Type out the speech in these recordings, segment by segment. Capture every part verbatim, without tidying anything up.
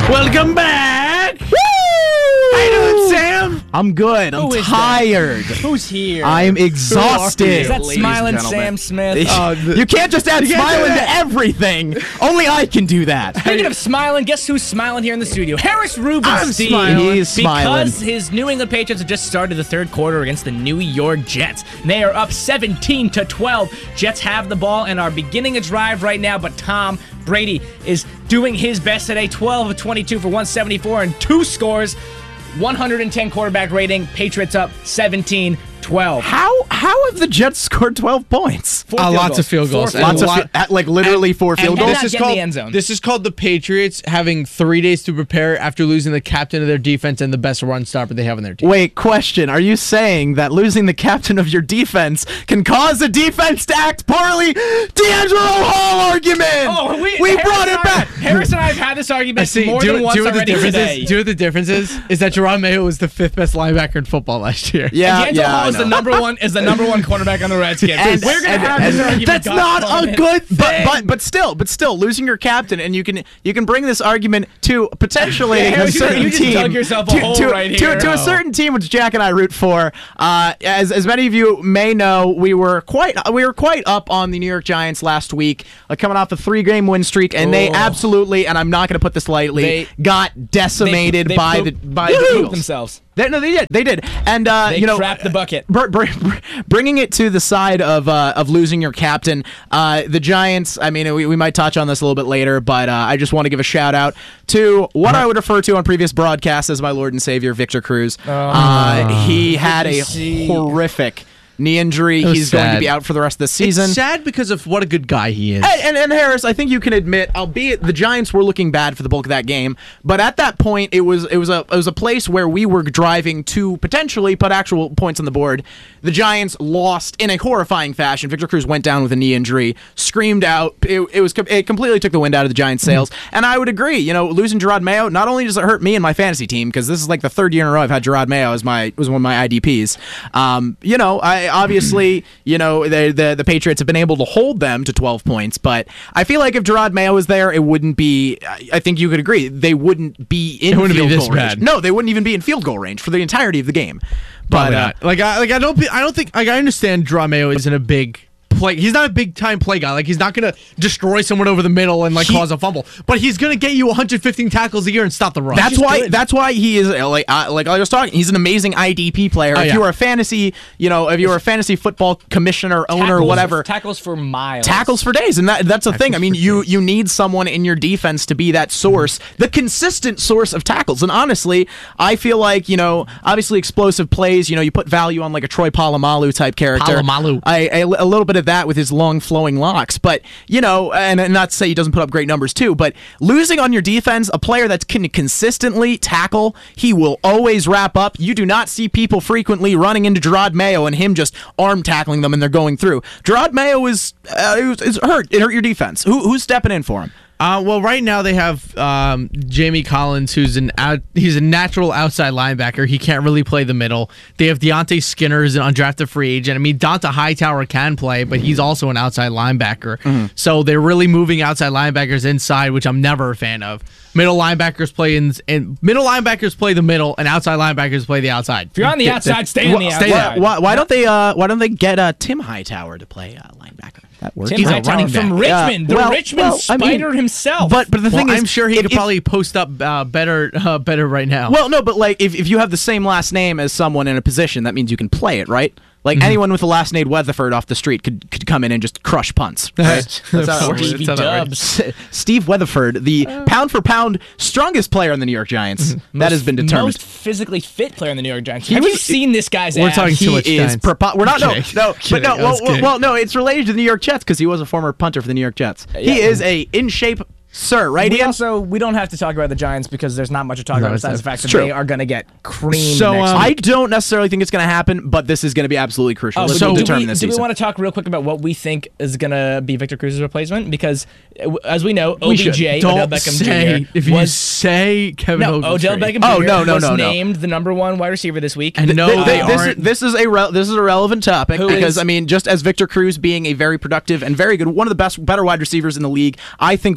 Welcome back. Woo! How you doing, Sam? I'm good. I'm Who is tired. that? Who's here? I'm exhausted. Is that Ladies Smiling and gentlemen. Sam Smith? Uh, you can't just add can't do smiling to that. everything. Only I can do that. Speaking of smiling, guess who's smiling here in the studio? Harris Rubenstein. smiling. He's smiling. Because his New England Patriots have just started the third quarter against the New York Jets. They are up seventeen to twelve. Jets have the ball and are beginning a drive right now, but Tom Brady is doing his best today. twelve of twenty-two for one seventy-four and two scores. one hundred ten quarterback rating. Patriots up seventeen twelve. How how have the Jets scored twelve points? Four Uh, field lots goals. of field goals. Four And Lots field of lot- fi- at, like literally four field and goals. not This is getting called the end zone. this is called the Patriots having three days to prepare after losing the captain of their defense and the best run stopper they have on their team. Wait, question. Are you saying that losing the captain of your defense can cause a defense to act poorly? D'Angelo Hall argument! Oh, we, we Harris brought and it I- back! Harris and I have had this argument I see. more do, than once do what the already difference today. is. Do what the difference is. Is that Jerron Mayo was the fifth best linebacker in football last year. Yeah, D'Angelo yeah, Hall I is the know. number one is the number one cornerback on the Redskins. And- We're gonna and- have and- this argument. That's God, not Tom, a man. good thing. But, thing. but but still, but still, losing your captain, and you can you can bring this argument to potentially Yeah, a Harris, you- certain you just team. dug yourself a to, hole to, right to- here. to a Oh. certain team, which Jack and I root for. Uh, as as many of you may know, we were quite we were quite up on the New York Giants last week, uh, coming off a three game win streak, and they Oh. absolutely, and I'm not going to put this lightly, They- got decimated they by poop- the by they the pooped Eagles. themselves. They, no, they did. They did. And uh, They you know, crapped the bucket. Br- br- br- bringing it to the side of uh, of losing your captain, uh, the Giants. I mean, we, we might touch on this a little bit later, but uh, I just want to give a shout out to what I would refer to on previous broadcasts as my Lord and Savior, Victor Cruz. Uh, he had a see? horrific knee injury. was He's going to sad. be out for the rest of the season. It's sad because of what a good guy he is. And, and, and Harris, I think you can admit, albeit the Giants were looking bad for the bulk of that game, but at that point, it was it was a it was a place where we were driving to potentially put actual points on the board. The Giants lost in a horrifying fashion. Victor Cruz went down with a knee injury, screamed out. It, it was it completely took the wind out of the Giants' sails. And I would agree. You know, losing Gerard Mayo, not only does it hurt me and my fantasy team, because this is like the third year in a row I've had Gerard Mayo as my was one of my I D Ps. Um, you know, I obviously. You know, the, the the Patriots have been able to hold them to twelve points, but I feel like if Gerard Mayo was there, it wouldn't be. I think you could agree they wouldn't be in It wouldn't be field this goal range. bad. No, they wouldn't even be in field goal range for the entirety of the game. But Probably uh, not. Like I like I don't be- I don't think like I understand Jerron Mayo isn't a big play. He's not a big time play guy. Like he's not gonna destroy someone over the middle and like He- cause a fumble. But he's gonna get you one hundred fifteen tackles a year and stop the run. That's just why. good. That's why he is uh, like uh, like I was talking. He's an amazing I D P player. Oh, if yeah. you were a fantasy, you know, if you were a fantasy football commissioner, owner, Tackles- whatever, Tackles for miles. tackles for days, and that that's the thing. I mean, for you you need someone in your defense to be that source, the consistent source of tackles. And honestly, I feel like you know, obviously explosive plays. You know, you put value on like a Troy Polamalu type character. Polamalu. I, I a little bit of that with his long flowing locks, but you know, and, and not to say he doesn't put up great numbers too, but losing on your defense, a player that can consistently tackle, he will always wrap up. You do not see people frequently running into Gerard Mayo and him just arm tackling them and they're going through. Gerard Mayo is uh, is, is hurt. It hurt your defense. Who who's stepping in for him? Uh, well, right now they have um, Jamie Collins, who's an out, he's a natural outside linebacker. He can't really play the middle. They have Deontay Skinner, who's an undrafted free agent. I mean, Donta Hightower can play, but he's also an outside linebacker. Mm-hmm. So they're really moving outside linebackers inside, which I'm never a fan of. Middle linebackers play in, and middle linebackers play the middle, and outside linebackers play the outside. If you're on the outside, stay on the stay outside. there. Why, why don't they uh, Why don't they get uh, Tim Hightower to play uh, linebacker? That works. Tim He's a Hightower running from back. Richmond, Yeah, the well- Richmond well, I mean, Spider himself. But but the Well, thing is, I'm sure he if- could if- probably post up uh, better, uh, better right now. Well, no, but like if, if you have the same last name as someone in a position, that means you can play it, right? Like Mm-hmm. anyone with the last name Weatherford off the street could could come in and just crush punts. Right? Of how it course. works. Stevie That's how that works. Dubs. Steve Weatherford, the pound for pound strongest player in the New York Giants, that has been determined. Most physically fit player in the New York Giants. He Have you was- seen this guy's We're ass? talking He too much is Giants. propo- We're not no Okay. no, but Kidding, no. I Well, was well, kidding. well, no. It's related to the New York Jets because he was a former punter for the New York Jets. He Yeah. is a in shape sir, right? We Ian? also we don't have to talk about the Giants because there's not much to talk No, about it's- besides the fact that it's true. they are going to get creamed. So, next um, week. I don't necessarily think it's going to happen, but this is going to be absolutely crucial. Oh, This so will do determine we, this do we season. want to talk real quick about what we think is going to be Victor Cruz's replacement? Because, uh, as we know, O B J, should. Odell Don't Beckham say Junior if you was say Kevin no Ogletree. Odell Beckham Oh, Junior no, no, was no, no. named the number one wide receiver this week. And no, Th- they th- this, is, aren't. this is a re- this is a relevant topic Who because is- I mean, just as Victor Cruz being a very productive and very good, one of the best, better wide receivers in the league, I think one of the best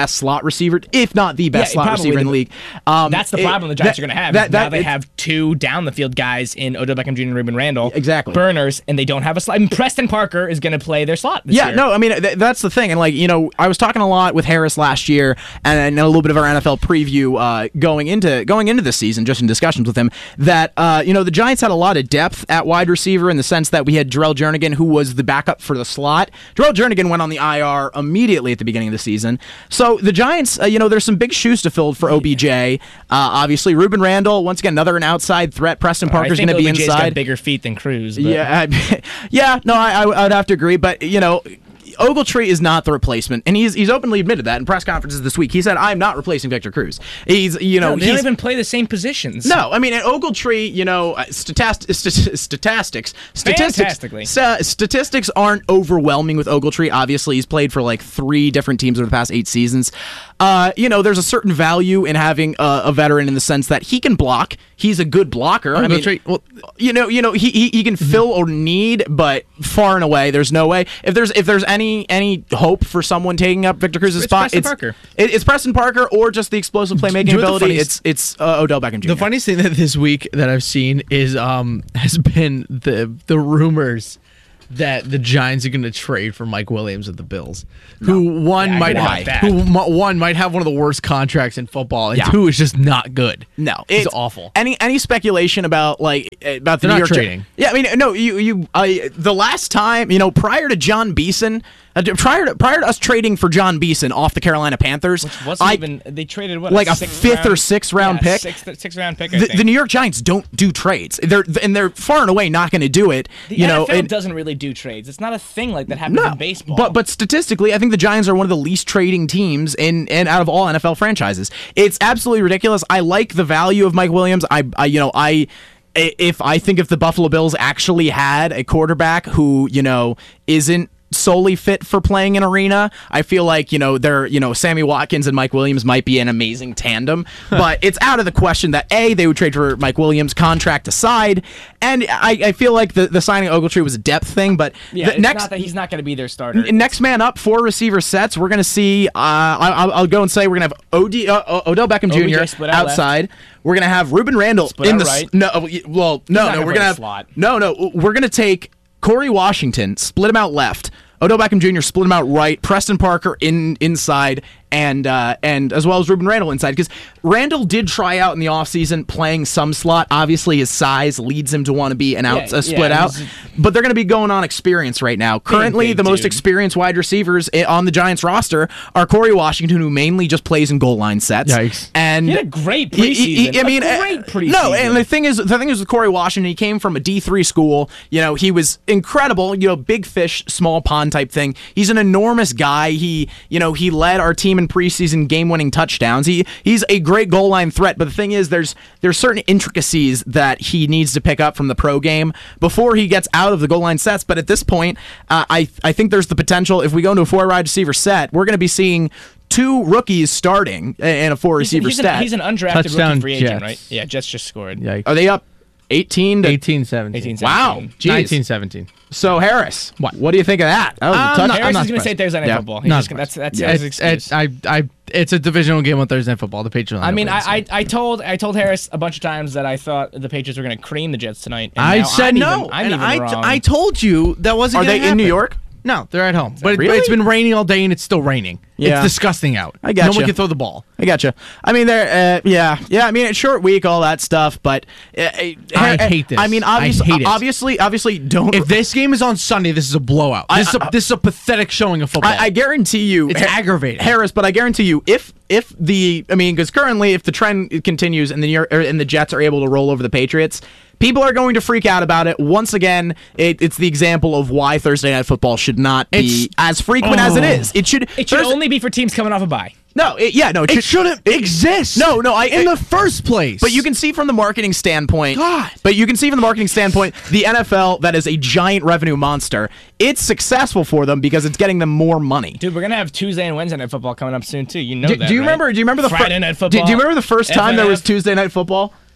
best slot receiver, if not the best Yeah, slot probably receiver in the- the league. Um, That's the it- problem the Giants that- are going to have. That, now that, they it- have two down the field guys in Odell Beckham Junior and Ruben Randall. Exactly. Burners, and they don't have a slot. I mean, Preston Parker is going to play their slot this Yeah, year. no, I mean th- that's the thing, and like you know, I was talking a lot with Harris last year, and, and a little bit of our N F L preview uh, going into going into this season, just in discussions with him, that uh, you know the Giants had a lot of depth at wide receiver in the sense that we had Jarrell Jernigan, who was the backup for the slot. Jarrell Jernigan went on the I R immediately at the beginning of the season, so the Giants, uh, you know, there's some big shoes to fill for O B J. Uh, obviously, Ruben Randall, once again, another an outside threat. Preston Parker's going to be O B J's inside. got bigger feet than Cruz. But. Yeah, I, yeah, no, I, I would have to agree, but you know, Ogletree is not the replacement, and he's he's openly admitted that in press conferences this week. He said, "I'm not replacing Victor Cruz." He's you know No, they he's, don't even play the same positions. no, I mean at Ogletree, you know, uh, statast- st- statistics, statistics, Fantastically. sta- statistics aren't overwhelming with Ogletree. Obviously, he's played for like three different teams over the past eight seasons. Uh, you know, there's a certain value in having a, a veteran in the sense that he can block. He's a good blocker. I mean, Ogletree- well- you know, you know, he he, he can fill a need, but far and away, there's no way. If there's if there's any any hope for someone taking up Victor Cruz's It's spot, Preston it's Parker. it- it's Preston Parker or just the explosive playmaking you know what the ability. funniest- It's it's uh, Odell Beckham Junior The funniest thing that this week that I've seen is um has been the the rumors that the Giants are going to trade for Mike Williams with the Bills, who one Yeah, I might heard have, about that. who mo- one might have one of the worst contracts in football, and Yeah. two is just not good. No, it's, it's awful. Any any speculation about like about the They're New not York trading. Yeah, I mean, no, you you uh, the last time you know prior to John Beeson, uh, prior to prior to us trading for John Beeson off the Carolina Panthers, Wasn't I, even they traded what like a sixth fifth round, or sixth round yeah, pick? sixth, sixth round pick. I the, think. the New York Giants don't do trades. They're and they're far and away not going to do it. The you know, N F L and- doesn't really do trades. It's not a thing like that happens no, in baseball. but but statistically, I think the Giants are one of the least trading teams in and out of all N F L franchises. It's absolutely ridiculous. I like the value of Mike Williams. I, I you know I. If I think if the Buffalo Bills actually had a quarterback who, you know, isn't solely fit for playing an arena, I feel like, you know, they're, you know, Sammy Watkins and Mike Williams might be an amazing tandem, but it's out of the question that A, they would trade for Mike Williams, contract aside, and I, I feel like the, the signing of Ogletree was a depth thing, but yeah, the it's next not that he's not going to be their starter. N- Next man up, four receiver sets. We're gonna see. Uh, I, I'll, I'll go and say we're gonna have O D, uh, O- Odell Beckham O B J Junior split out outside. We're gonna have Ruben Randall Split in out the s- right. no. uh, y- Well, no, not no. gonna We're play gonna have slot. no, no. We're gonna take Corey Washington, split him out left. Odell Beckham Junior split him out right. Preston Parker in inside, and uh, and as well as Ruben Randall inside, because Randall did try out in the offseason playing some slot. Obviously, his size leads him to want to be an out Yeah, a split yeah, out. he's- But they're going to be going on experience right now. Currently, big the most dude. experienced wide receivers i- on the Giants roster are Corey Washington, who mainly just plays in goal line sets. Yikes. And He had a great he- he- he- preseason. I mean, A uh, great preseason. no, and the thing is, the thing is with Corey Washington, he came from a D three school. You know, he was incredible. You know, big fish, small pond type thing. He's an enormous guy. He, you know, he led our team in preseason game-winning touchdowns. He he's a great goal line threat. But the thing is, there's there's certain intricacies that he needs to pick up from the pro game before he gets out of the goal line sets. But at this point, uh, I I think there's the potential. If we go into a four wide receiver set, we're going to be seeing two rookies starting in a four He's, receiver he's, set. an, he's an undrafted Touchdown rookie free agent, Jets. right? Yeah, Jets just scored. Yikes. Are they up eighteen to eighteen seventeen. eighteen Wow. seventeen. Jeez. nineteen seventeen. So Harris, What? What do you think of that? That was a I'm touch- not- Harris I'm is going to say surprised. Thursday Night Yeah. Football. He's Not just gonna, that's that's Yeah, his it's, excuse. it's, I, I, it's a divisional game on Thursday Night Football. The Patriots. I mean, I, I I told I told Harris a bunch of times that I thought the Patriots were going to cream the Jets tonight. And I now said I'm no, Even, I'm and even I, wrong. I told you that wasn't. Are gonna they in New happen. York? No, they're at home. But it, really? it's been raining all day, and it's still raining. Yeah. It's disgusting out. I gotcha. No one can throw the ball. I gotcha. I mean, they're uh, yeah, yeah. I mean, it's short week, all that stuff. But uh, uh, I hate this. I mean, I obviously, hate it. obviously, obviously, don't. If this game is on Sunday, this is a blowout. I- This is a, I- this is a pathetic showing of football. I, I guarantee you, It's aggravating. Harris. But I guarantee you, if if the, I mean, because currently, if the trend continues and the New York, or, and the Jets are able to roll over the Patriots, people are going to freak out about it. Once again, it, it's the example of why Thursday Night Football should not be It's- as frequent as it Oh. is. It should. it should Thursday- only be for teams coming off a bye. no. It, yeah, no. It, it should, shouldn't exist. No, no. I in I- the first place. But you can see from the marketing standpoint, God. But you can see from the marketing standpoint, the N F L that is a giant revenue monster. It's successful for them because it's getting them more money. Dude, we're gonna have Tuesday and Wednesday night football coming up soon too. You know Do, that. do you right? remember? Do you remember the fir- Friday night Do, football? do you remember the first time there was F N F? Tuesday night football?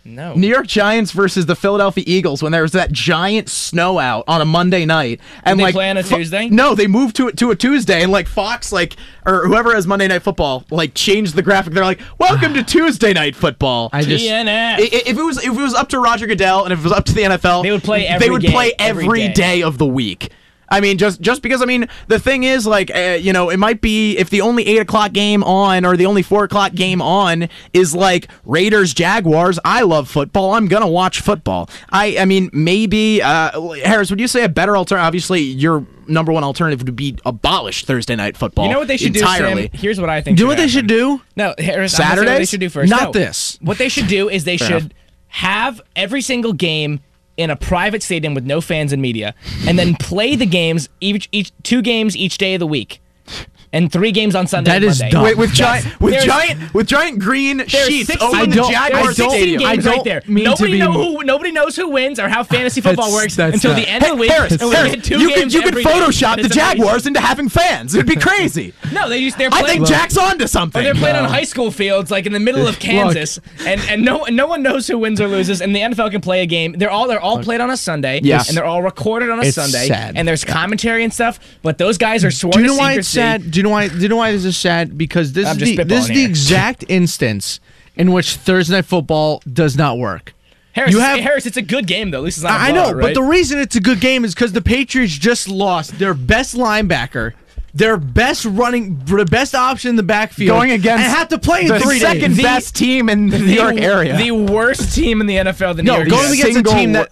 No. New York Giants versus the Philadelphia Eagles when there was that giant snow out on a Monday night, and Did they like play on a Fo- Tuesday? No, they moved to it to a Tuesday, and like Fox, like or whoever has Monday Night Football, like changed the graphic. They're like, "Welcome to Tuesday Night Football." I just T N F. I- i- If it was if it was up to Roger Goodell and if it was up to the N F L, They would play They every would game, play every every day. day of the week. I mean, just just because I mean the thing is like uh, you know it might be if the only eight o'clock game on or the only four o'clock game on is like Raiders Jaguars. I love football. I'm gonna watch football. I I mean maybe uh, Harris, would you say a better alternative? Obviously, your number one alternative would be abolish Thursday night football. You know what they should entirely. do, Sam? Here's what I think. do should what they happen. should do. No, Harris, I'm gonna say what they Saturdays? should do first. Not No. this. What they should do is they Fair should enough. have every single game in a private stadium with no fans and media, and then play the games each each two games each day of the week, and three games on Sunday. That and is Monday. dumb. With, with That's- giant with there's- giant with giant green There's sheets sixteen, over I the don't- Jaguars there's sixteen stadium. games I right don't there. mean to Nobody be- know who nobody knows who wins or how fantasy football That's- works that's until not- the end of the week. Harris, and we Harris, get two you could games you could every day. Photoshop the It's amazing. Jaguars into having fans. It'd be crazy. No, they just they're I playing. think Jack's onto something. Or they're playing on high school fields, like in the middle of Kansas, and, and no no one knows who wins or loses. And the N F L can play a game. They're all they're all played on a Sunday, Yes. and they're all recorded on a It's Sunday, sad. and there's commentary and stuff. But those guys are sworn Do you to know why it's secrecy. sad? Do you know why? Do you know why this is sad? Because this I'm is just the this is spitballing the here. exact instance in which Thursday Night Football does not work. Harris, You have- Harris, it's a good game though. At least it's not. a I know, blowout, right? but the reason it's a good game is because the Patriots just lost their best linebacker, their best running, the best option in the backfield, Going against and have to play in the three second days. best team in the New the, York area. the worst team in the N F L, the New No, York going Jets. against a Single team that